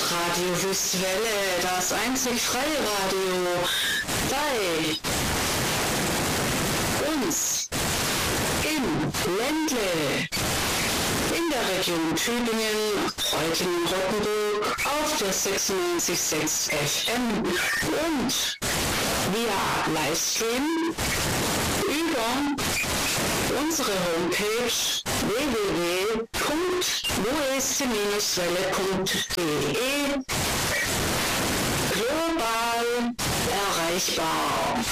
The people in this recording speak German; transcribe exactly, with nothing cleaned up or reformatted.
Radio Wüstwelle, das einzig freie Radio bei uns im Ländle, in der Region Tübingen, heute in Rottenburg, auf der sechsundneunzig Komma sechs F M und via Livestream über unsere Homepage w w w punkt west welle punkt de global erreichbar.